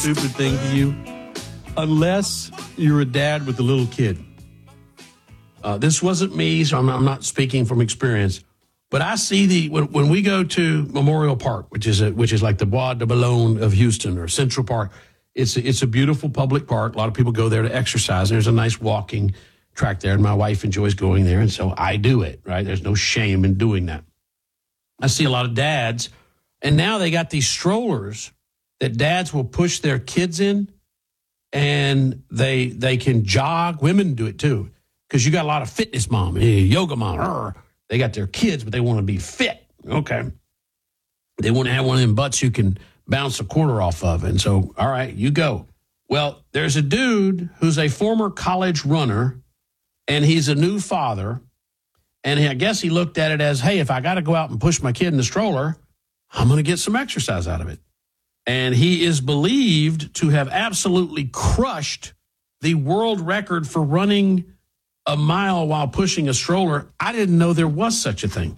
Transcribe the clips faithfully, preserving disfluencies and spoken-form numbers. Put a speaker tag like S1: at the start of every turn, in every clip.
S1: stupid thing to you? Unless you're a dad with a little kid. Uh, this wasn't me, so I'm not, I'm not speaking from experience. But I see the when, when we go to Memorial Park, which is a, which is like the Bois de Boulogne of Houston, or Central Park. It's a, it's a beautiful public park. A lot of people go there to exercise. There's a nice walking track there, and my wife enjoys going there, and so I do it. Right? There's no shame in doing that. I see a lot of dads, and now they got these strollers that dads will push their kids in, and they they can jog. Women do it too. Because you got a lot of fitness mom, yoga mom. Rrr. They got their kids, but they want to be fit. Okay. They want to have one of them butts you can bounce a quarter off of. And so, all right, you go. Well, there's a dude who's a former college runner, and he's a new father. And I guess he looked at it as, hey, if I got to go out and push my kid in the stroller, I'm going to get some exercise out of it. And he is believed to have absolutely crushed the world record for running a mile while pushing a stroller. I didn't know there was such a thing.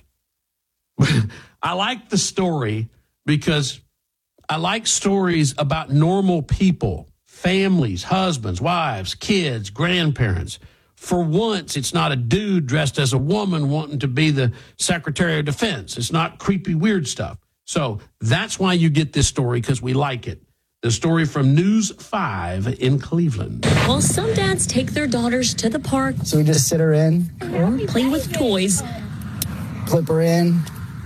S1: I like the story because I like stories about normal people, families, husbands, wives, kids, grandparents. For once, it's not a dude dressed as a woman wanting to be the Secretary of Defense. It's not creepy, weird stuff. So that's why you get this story, because we like it. The story from News five in Cleveland.
S2: While some dads take their daughters to the park.
S3: So we just sit her in.
S2: Or play with toys.
S3: Clip her in.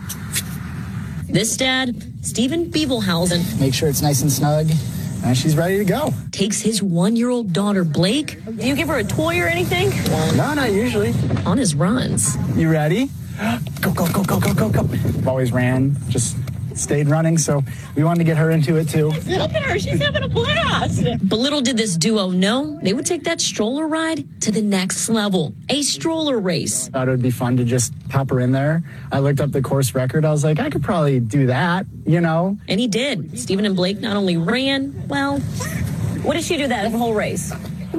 S2: This dad, Stephen Beeblehausen.
S3: Make sure it's nice and snug. And she's ready to go.
S2: Takes his one-year-old daughter, Blake.
S4: Do you give her a toy or anything?
S3: No, not usually.
S2: On his runs.
S3: You ready? Go, go, go, go, go, go, go. Always ran, just stayed running, so we wanted to get her into it too.
S4: Look at her, she's having a blast.
S2: But little did this duo know, they would take that stroller ride to the next level, a stroller race.
S3: Thought it would be fun to just pop her in there. I looked up the course record. I was like, I could probably do that, you know?
S2: And he did. Stephen and Blake not only ran, well...
S4: What did she do that whole race?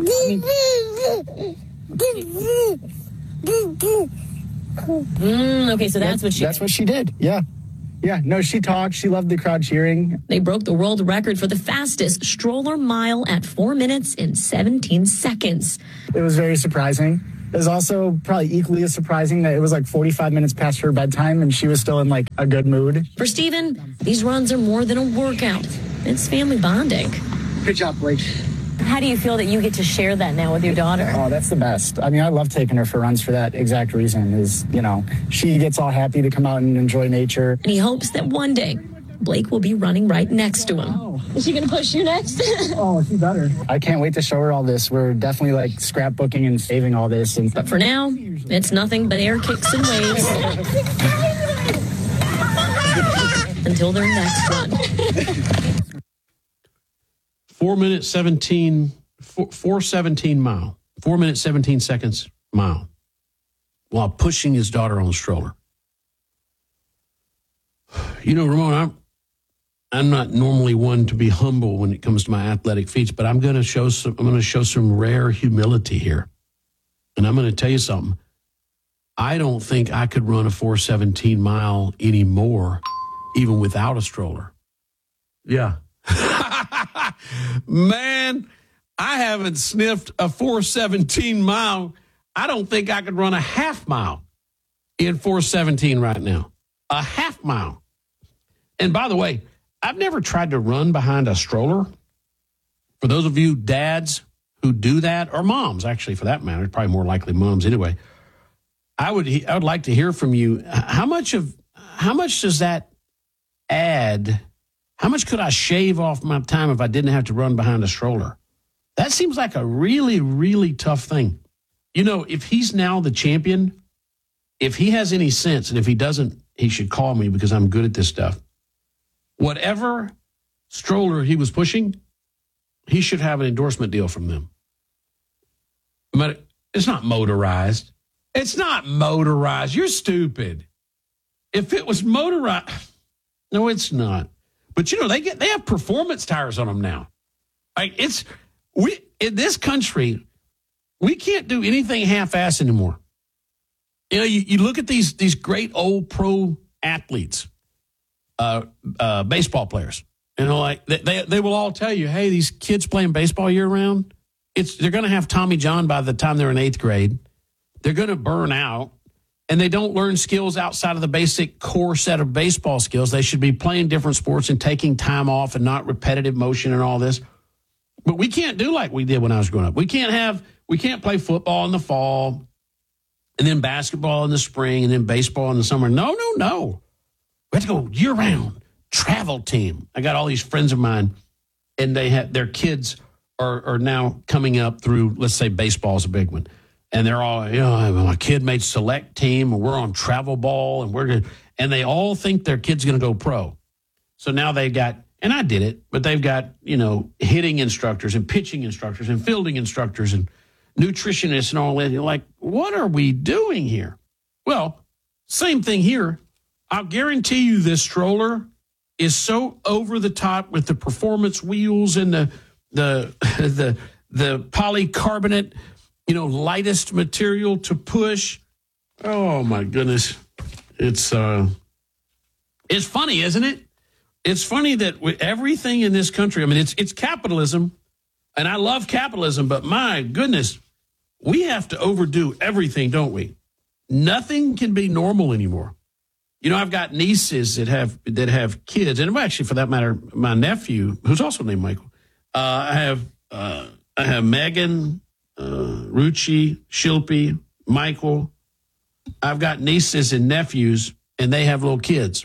S4: Mm, okay, so that's, that's what she
S3: That's
S4: did.
S3: what she did, yeah. Yeah, no, she talked. She loved the crowd cheering.
S2: They broke the world record for the fastest stroller mile at four minutes and seventeen seconds.
S3: It was very surprising. It was also probably equally as surprising that it was like forty-five minutes past her bedtime and she was still in like a good mood.
S2: For Stephen, these runs are more than a workout. It's family bonding.
S3: Good job, Blake.
S4: How do you feel that you get to share that now with your daughter?
S3: Oh, that's the best. I mean, I love taking her for runs for that exact reason is, you know, she gets all happy to come out and enjoy nature.
S2: And he hopes that one day Blake will be running right next to him.
S3: Oh.
S4: Is she going to push you next?
S3: Oh, she better. I can't wait to show her all this. We're definitely like scrapbooking and saving all this. And
S2: But for now, it's nothing but air kicks and waves. Until their next run.
S1: Four minutes, seventeen, four, four seventeen mile, four minutes, seventeen seconds mile, while pushing his daughter on the stroller. You know, Ramon, I'm, I'm not normally one to be humble when it comes to my athletic feats, but I'm going to show some, I'm going to show some rare humility here. And I'm going to tell you something. I don't think I could run a four seventeen mile anymore, even without a stroller. Yeah. Man, I haven't sniffed a four seventeen mile. I don't think I could run a half mile in four seventeen right now. A half mile. And by the way, I've never tried to run behind a stroller. For those of you dads who do that, or moms, actually, for that matter, probably more likely moms anyway, I would I would like to hear from you. How much of how much does that add? How much could I shave off my time if I didn't have to run behind a stroller? That seems like a really, really tough thing. You know, if he's now the champion, if he has any sense, and if he doesn't, he should call me because I'm good at this stuff. Whatever stroller he was pushing, he should have an endorsement deal from them. But it's not motorized. It's not motorized. You're stupid. If it was motorized, no, it's not. But you know, they get they have performance tires on them now. Like it's we in this country, we can't do anything half-assed anymore. You know, you, you look at these these great old pro athletes, uh, uh, baseball players, You know, like they, they, they will all tell you, hey, these kids playing baseball year round, it's they're going to have Tommy John by the time they're in eighth grade. They're going to burn out, and they don't learn skills outside of the basic core set of baseball skills. They should be playing different sports and taking time off and not repetitive motion and all this. But we can't do like we did when I was growing up. We can't have we can't play football in the fall and then basketball in the spring and then baseball in the summer. No, no, no. We have to go year round. Travel team. I got all these friends of mine, and they have their kids are, are now coming up through, let's say baseball is a big one. And they're all, you know, my kid made select team, and we're on travel ball, and we're going to, and they all think their kid's going to go pro. So now they've got, and I did it, but they've got, you know, hitting instructors and pitching instructors and fielding instructors and nutritionists and all that. You're like, what are we doing here? Well, same thing here. I'll guarantee you this stroller is so over the top with the performance wheels and the the the the polycarbonate, you know, lightest material to push. Oh my goodness, it's uh, it's funny, isn't it? It's funny that with everything in this country, I mean, it's it's capitalism, and I love capitalism, but my goodness, we have to overdo everything, don't we? Nothing can be normal anymore. You know, I've got nieces that have that have kids, and actually, for that matter, my nephew, who's also named Michael. Uh, I have uh, I have Megan, uh, Ruchi, Shilpi, Michael. I've got nieces and nephews, and they have little kids,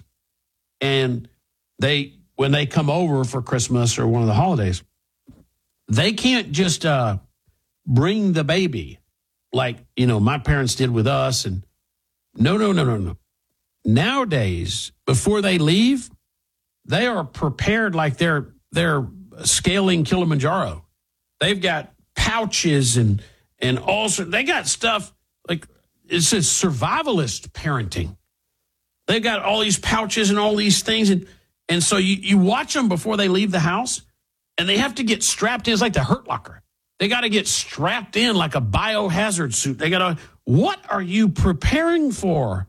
S1: and they when they come over for Christmas or one of the holidays, they can't just uh, bring the baby like you know my parents did with us. And no, no, no, no, no. Nowadays, before they leave, they are prepared like they're they're scaling Kilimanjaro. They've got pouches and and also they got stuff like it's a survivalist parenting. They've got all these pouches and all these things, and and so you you watch them before they leave the house, and they have to get strapped in. It's like the Hurt Locker. They got to get strapped in like a biohazard suit. They got to. What are you preparing for?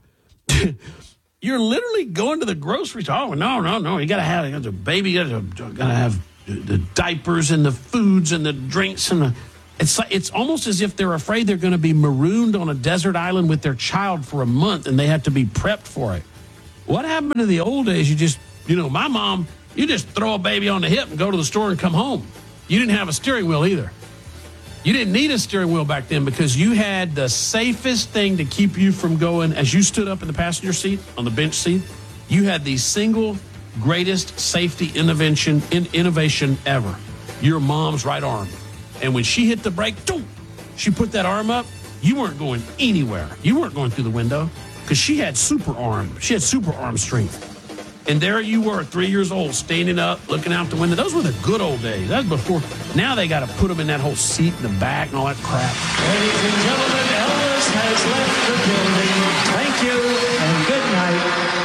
S1: You're literally going to the grocery store. Oh, no, no, no. You got to have you got the baby. You got to have the diapers and the foods and the drinks. and the, It's like, it's almost as if they're afraid they're going to be marooned on a desert island with their child for a month, and they have to be prepped for it. What happened to the old days? You just, you know, my mom, you just throw a baby on the hip and go to the store and come home. You didn't have a steering wheel either. You didn't need a steering wheel back then because you had the safest thing to keep you from going. As you stood up in the passenger seat, on the bench seat, you had the single greatest safety intervention in innovation ever. Your mom's right arm. And when she hit the brake, boom, she put that arm up. You weren't going anywhere. You weren't going through the window because she had super arm. She had super arm strength. And there you were, three years old, standing up, looking out the window. Those were the good old days. That was before. Now they got to put them in that whole seat in the back and all that crap.
S5: Ladies and gentlemen, Elvis has left the building. Thank you and good night.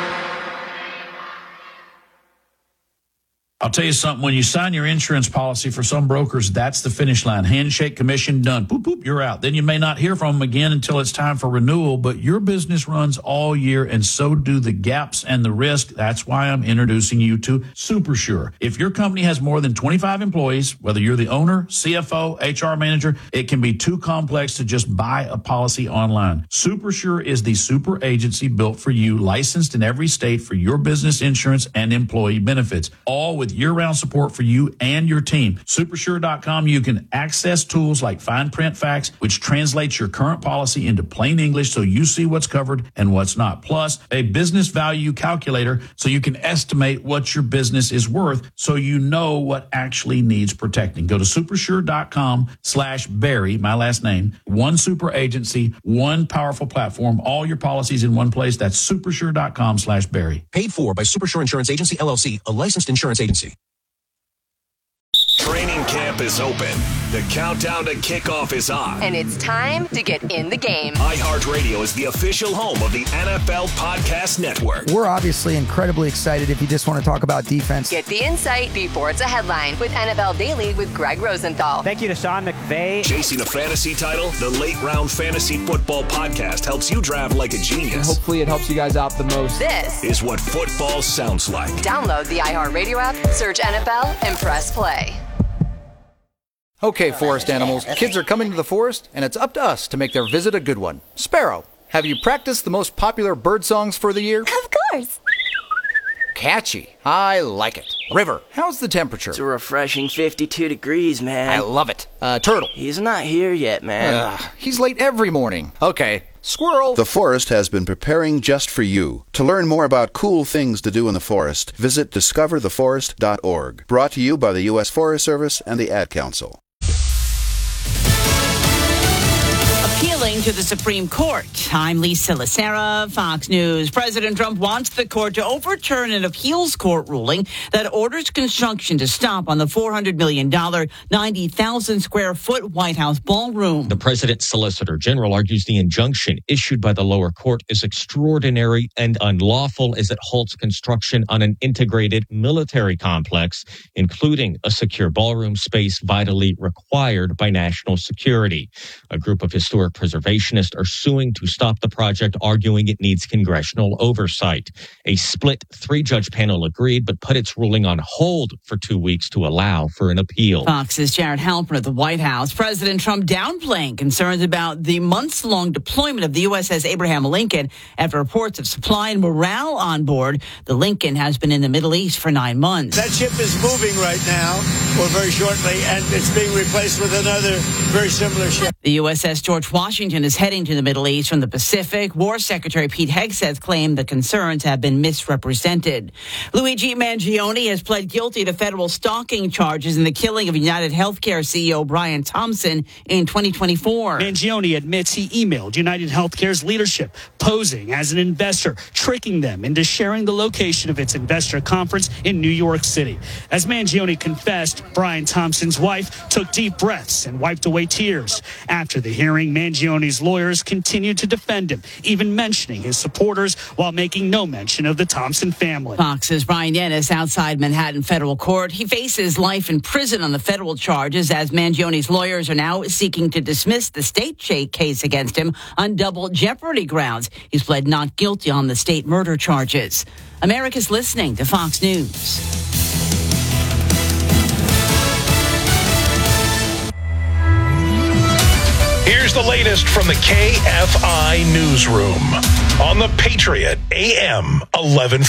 S6: I'll tell you something. When you sign your insurance policy for some brokers, that's the finish line. Handshake, commission, done. Boop, boop, you're out. Then you may not hear from them again until it's time for renewal, but your business runs all year, and so do the gaps and the risk. That's why I'm introducing you to SuperSure. If your company has more than twenty-five employees, whether you're the owner, C F O, H R manager, it can be too complex to just buy a policy online. SuperSure is the super agency built for you, licensed in every state for your business insurance and employee benefits, all with year-round support for you and your team. Supersure dot com, you can access tools like Fine Print Facts, which translates your current policy into plain English so you see what's covered and what's not. Plus, a business value calculator so you can estimate what your business is worth so you know what actually needs protecting. Go to supersure dot com slash Barry, my last name, one super agency, one powerful platform, all your policies in one place. That's supersure dot com slash Barry.
S7: Paid for by Supersure Insurance Agency, L L C, a licensed insurance agency.
S8: Training camp
S7: app is open. The countdown to kickoff is on.
S8: And it's time to get in the game.
S7: iHeartRadio is the official home of the N F L Podcast Network.
S9: We're obviously incredibly excited if you just want to talk about defense.
S8: Get the insight before it's a headline with N F L Daily with Greg Rosenthal.
S10: Thank you to Sean McVay.
S7: Chasing a fantasy title, the Late Round Fantasy Football Podcast helps you draft like a genius.
S11: And hopefully it helps you guys out the most.
S8: This
S7: is what football sounds like.
S8: Download the iHeartRadio app, search N F L, and press play.
S12: Okay, forest animals, kids are coming to the forest, and it's up to us to make their visit a good one. Sparrow, have you practiced the most popular bird songs for the year?
S13: Of course.
S12: Catchy. I like it. River, how's the temperature?
S14: It's a refreshing fifty-two degrees, man.
S12: I love it. Uh, Turtle.
S14: He's not here yet, man.
S12: Ugh, he's late every morning. Okay. Squirrel.
S15: The forest has been preparing just for you. To learn more about cool things to do in the forest, visit discover the forest dot org. Brought to you by the U S Forest Service and the Ad Council.
S16: Appealing to the Supreme Court. I'm Lisa Lacera, Fox News. President Trump wants the court to overturn an appeals court ruling that orders construction to stop on the four hundred million dollars, ninety thousand square foot White House ballroom.
S17: The president's solicitor general argues the injunction issued by the lower court is extraordinary and unlawful as it halts construction on an integrated military complex, including a secure ballroom space vitally required by national security. A group of historic preservationists are suing to stop the project, arguing it needs congressional oversight. A split three-judge panel agreed, but put its ruling on hold for two weeks to allow for an appeal.
S16: Fox's Jared Halpern at the White House. President Trump downplaying concerns about the months-long deployment of the U S S Abraham Lincoln after reports of supply and morale on board. The Lincoln has been in the Middle East for nine months.
S18: That ship is moving right now, or very shortly, and it's being replaced with another very similar ship.
S16: The U S S George Washington is heading to the Middle East from the Pacific. War Secretary Pete Hegseth claimed the concerns have been misrepresented. Luigi Mangione has pled guilty to federal stalking charges in the killing of United Healthcare C E O Brian Thompson in twenty twenty-four.
S19: Mangione admits he emailed United Healthcare's leadership, posing as an investor, tricking them into sharing the location of its investor conference in New York City. As Mangione confessed, Brian Thompson's wife took deep breaths and wiped away tears. After the hearing, Mangione's lawyers continued to defend him, even mentioning his supporters while making no mention of the Thompson family.
S16: Fox's Brian Yennis outside Manhattan federal court. He faces life in prison on the federal charges as Mangione's lawyers are now seeking to dismiss the state case against him on double jeopardy grounds. He's pled not guilty on the state murder charges. America's listening to Fox News.
S20: Here's the latest from the K F I newsroom on the Patriot A M eleven